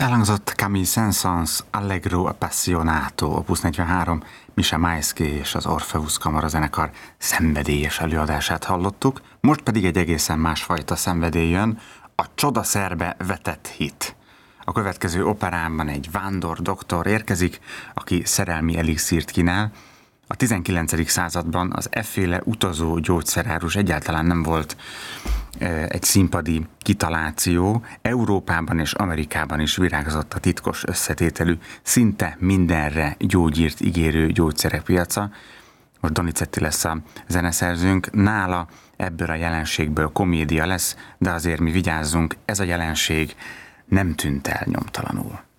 Elhangzott Camille Saint-Saëns Allegro Appassionato, Opus 43, Misha Maisky és az Orpheus Kamarazenekar szenvedélyes előadását hallottuk, most pedig egy egészen másfajta szenvedély jön, a csodaszerbe vetett hit. A következő operámban egy vándor doktor érkezik, aki szerelmi elixírt kínál. A 19. században az efféle utazó gyógyszerárus egyáltalán nem volt egy színpadi kitaláció. Európában és Amerikában is virágzott a titkos összetételű, szinte mindenre gyógyírt ígérő gyógyszerek piaca. Most Donizetti lesz a zeneszerzőnk, nála ebből a jelenségből komédia lesz, de azért mi vigyázzunk, ez a jelenség nem tűnt el nyomtalanul.